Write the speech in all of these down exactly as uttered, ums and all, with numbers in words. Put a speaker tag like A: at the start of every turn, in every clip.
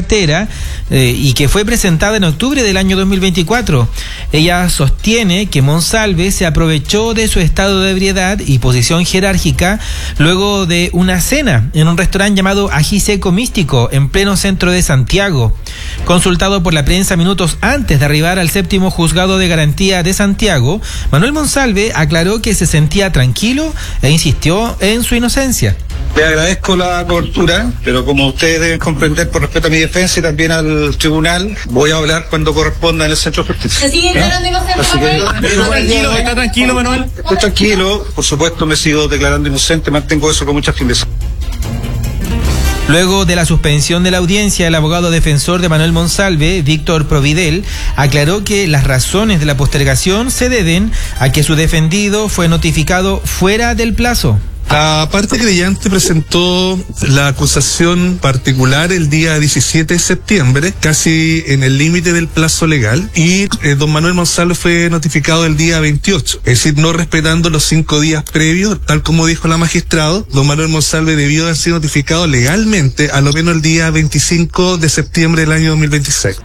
A: cartera eh, y que fue presentada en octubre del año dos mil veinticuatro. Ella sostiene que Monsalve se aprovechó de su estado de ebriedad y posición jerárquica luego de una cena en un restaurante llamado Ají Seco Místico en pleno centro de Santiago. Consultado por la prensa minutos antes de arribar al séptimo juzgado de garantía de Santiago, Manuel Monsalve aclaró que se sentía tranquilo e insistió en su inocencia.
B: Le agradezco la cobertura, pero como ustedes deben comprender, por respeto a mi defensa y también al tribunal, voy a hablar cuando corresponda en el centro de justicia.
C: ¿Se sigue declarando inocente, Manuel?
B: ¿Está tranquilo, está tranquilo, Manuel? Estoy tranquilo, por supuesto me sigo declarando inocente, mantengo eso con mucha firmeza.
A: Luego de la suspensión de la audiencia, el abogado defensor de Manuel Monsalve, Víctor Providel, aclaró que las razones de la postergación se deben a que su defendido fue notificado fuera del plazo.
D: La parte creyente presentó la acusación particular el día diecisiete de septiembre, casi en el límite del plazo legal, y eh, don Manuel Monsalve fue notificado el día veintiocho, es decir, no respetando los cinco días previos, tal como dijo la magistrado. Don Manuel Monsalve debió haber sido notificado legalmente a lo menos el día veinticinco de septiembre del año dos mil veintiséis.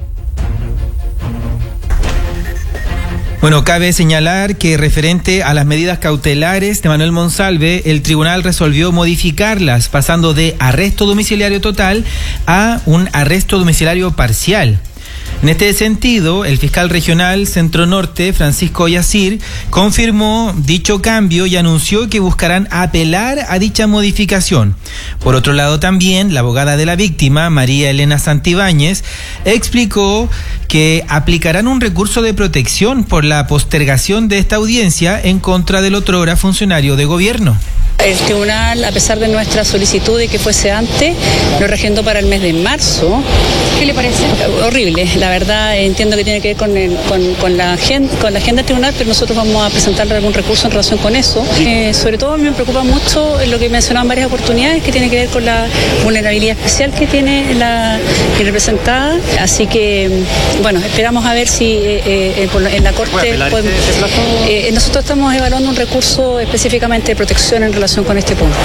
A: Bueno, cabe señalar que referente a las medidas cautelares de Manuel Monsalve, el tribunal resolvió modificarlas, pasando de arresto domiciliario total a un arresto domiciliario parcial. En este sentido, el fiscal regional Centro Norte, Francisco Yacir, confirmó dicho cambio y anunció que buscarán apelar a dicha modificación. Por otro lado, también la abogada de la víctima, María Elena Santibáñez, explicó que aplicarán un recurso de protección por la postergación de esta audiencia en contra del otrora funcionario de gobierno.
E: El tribunal, a pesar de nuestra solicitud de que fuese antes, lo reagendó para el mes de marzo.
C: ¿Qué le parece?
E: Horrible, la verdad, entiendo que tiene que ver con, el, con, con, la, agenda, con la agenda del tribunal, pero nosotros vamos a presentarle algún recurso en relación con eso. Eh, sobre todo me preocupa mucho lo que mencionaban varias oportunidades, que tiene que ver con la vulnerabilidad especial que tiene la que representada. Así que, bueno, esperamos a ver si eh, eh, en la Corte... Podemos, eh, nosotros estamos evaluando un recurso específicamente de protección en relación con este punto.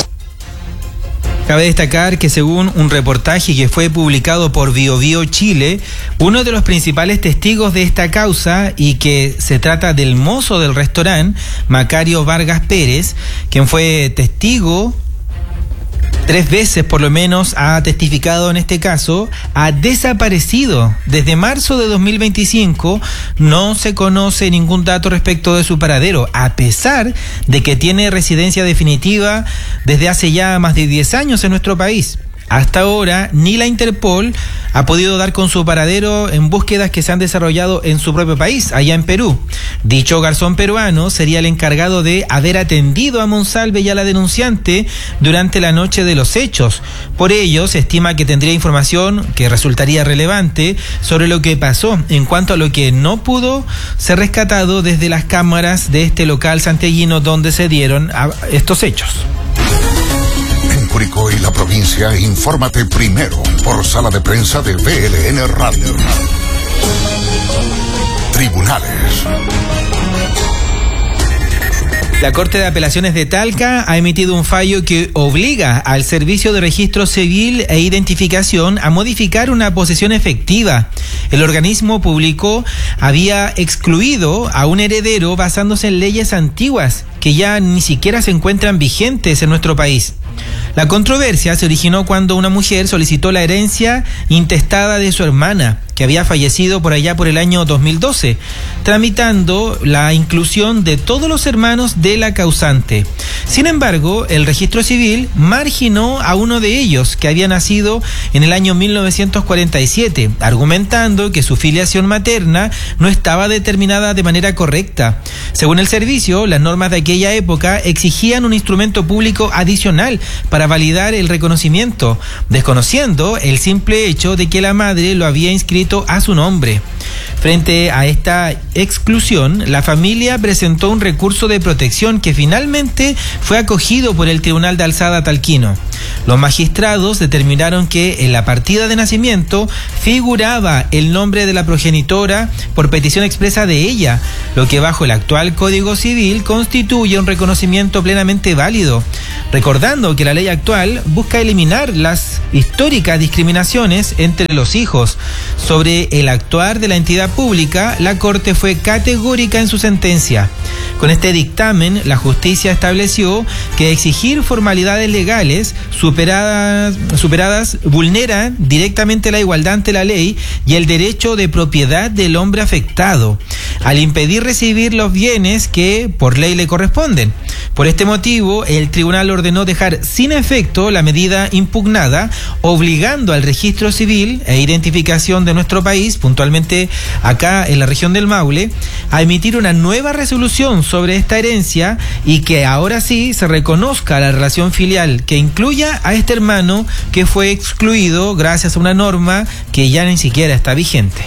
A: Cabe destacar que según un reportaje que fue publicado por BioBio Chile, uno de los principales testigos de esta causa, y que se trata del mozo del restaurante, Macario Vargas Pérez, quien fue testigo tres veces por lo menos, ha testificado en este caso, ha desaparecido desde marzo de dos mil veinticinco. No se conoce ningún dato respecto de su paradero, a pesar de que tiene residencia definitiva desde hace ya más de diez años en nuestro país. Hasta ahora, ni la Interpol ha podido dar con su paradero en búsquedas que se han desarrollado en su propio país, allá en Perú. Dicho garzón peruano sería el encargado de haber atendido a Monsalve y a la denunciante durante la noche de los hechos. Por ello, se estima que tendría información que resultaría relevante sobre lo que pasó en cuanto a lo que no pudo ser rescatado desde las cámaras de este local santiaguino donde se dieron estos hechos.
F: Curicó y la provincia, infórmate primero por sala de prensa de V L N Radio. Tribunales.
A: La Corte de Apelaciones de Talca ha emitido un fallo que obliga al Servicio de Registro Civil e Identificación a modificar una posesión efectiva. El organismo público había excluido a un heredero basándose en leyes antiguas que ya ni siquiera se encuentran vigentes en nuestro país. La controversia se originó cuando una mujer solicitó la herencia intestada de su hermana, que había fallecido por allá por el año dos mil doce, tramitando la inclusión de todos los hermanos de la causante. Sin embargo, el registro civil marginó a uno de ellos, que había nacido en el año mil novecientos cuarenta y siete, argumentando que su filiación materna no estaba determinada de manera correcta. Según el servicio, las normas de aquella época exigían un instrumento público adicional para validar el reconocimiento, desconociendo el simple hecho de que la madre lo había inscrito a su nombre. Frente a esta exclusión, la familia presentó un recurso de protección que finalmente fue acogido por el Tribunal de Alzada talquino. Los magistrados determinaron que en la partida de nacimiento figuraba el nombre de la progenitora por petición expresa de ella, lo que bajo el actual Código Civil constituye un reconocimiento plenamente válido, recordando que la ley actual busca eliminar las históricas discriminaciones entre los hijos. Sobre el actuar de la entidad pública, la Corte fue categórica en su sentencia. Con este dictamen, la justicia estableció que exigir formalidades legales superadas, superadas vulnera directamente la igualdad ante la ley y el derecho de propiedad del hombre afectado, al impedir recibir los bienes que por ley le corresponden. Por este motivo, el tribunal ordenó dejar sin efecto la medida impugnada, obligando al registro civil e identificación de nuestro país, puntualmente acá en la región del Maule, a emitir una nueva resolución sobre esta herencia y que ahora sí se reconozca la relación filial que incluya a este hermano que fue excluido gracias a una norma que ya ni siquiera está vigente.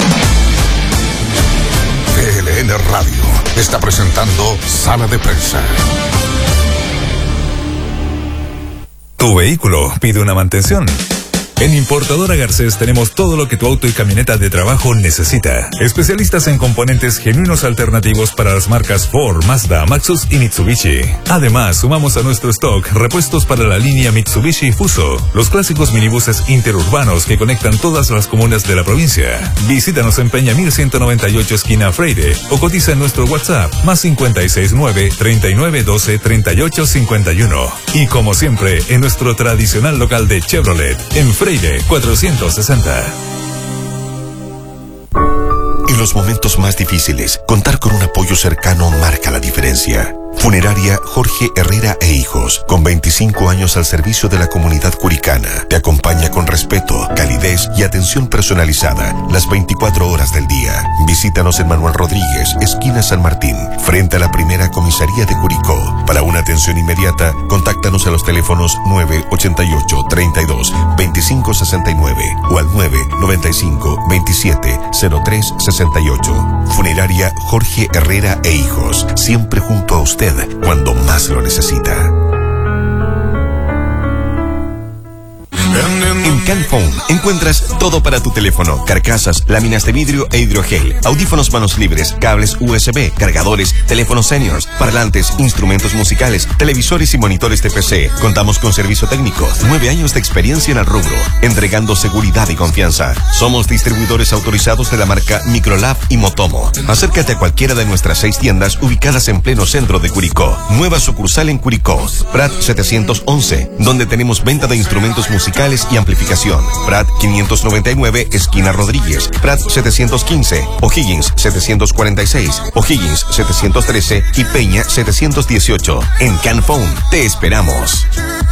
F: V L N Radio está presentando Sala de Prensa.
G: Tu vehículo pide una mantención. En Importadora Garcés tenemos todo lo que tu auto y camioneta de trabajo necesita. Especialistas en componentes genuinos alternativos para las marcas Ford, Mazda, Maxus y Mitsubishi. Además, sumamos a nuestro stock repuestos para la línea Mitsubishi Fuso, los clásicos minibuses interurbanos que conectan todas las comunas de la provincia. Visítanos en Peña mil ciento noventa y ocho esquina Freire o cotiza en nuestro WhatsApp más cinco seis nueve, treinta y nueve doce, treinta y ocho cincuenta y uno. Y como siempre, en nuestro tradicional local de Chevrolet, en Freire cuatrocientos sesenta.
H: En los momentos más difíciles, contar con un apoyo cercano marca la diferencia. Funeraria Jorge Herrera e Hijos, con veinticinco años al servicio de la comunidad curicana, te acompaña con respeto, calidez y atención personalizada las veinticuatro horas del día. Visítanos en Manuel Rodríguez, esquina San Martín, frente a la primera comisaría de Curicó. Para una atención inmediata, contáctanos a los teléfonos nueve ochenta y ocho, treinta y dos, veinticinco sesenta y nueve o al nueve noventa y cinco, veintisiete, cero tres sesenta y ocho. Funeraria Jorge Herrera e Hijos, siempre junto a usted cuando más lo necesita. En Canphone encuentras todo para tu teléfono: carcasas, láminas de vidrio e hidrogel, audífonos manos libres, cables U S B, cargadores, teléfonos seniors, parlantes, instrumentos musicales, televisores y monitores de P C. Contamos con servicio técnico, nueve años de experiencia en el rubro, entregando seguridad y confianza. Somos distribuidores autorizados de la marca Microlab y Motomo. Acércate a cualquiera de nuestras seis tiendas ubicadas en pleno centro de Curicó. Nueva sucursal en Curicó, Prat setecientos once, donde tenemos venta de instrumentos musicales y amplificación. Prat quinientos noventa y nueve, esquina Rodríguez. Prat setecientos quince, O'Higgins setecientos cuarenta y seis, O'Higgins setecientos trece y Peña setecientos dieciocho. En Canphone te esperamos.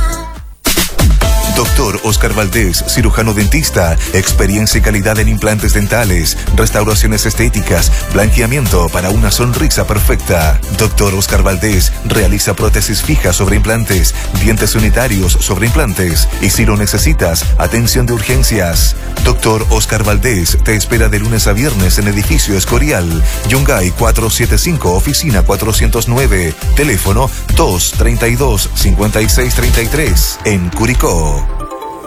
H: Doctor Oscar Valdés, cirujano dentista, experiencia y calidad en implantes dentales, restauraciones estéticas, blanqueamiento para una sonrisa perfecta. Doctor Oscar Valdés realiza prótesis fijas sobre implantes, dientes unitarios sobre implantes y si lo necesitas, atención de urgencias. Doctor Oscar Valdés te espera de lunes a viernes en edificio Escorial, Yungay cuatrocientos setenta y cinco, oficina cuatrocientos nueve, teléfono dos treinta y dos, cincuenta y seis treinta y tres, en Curicó.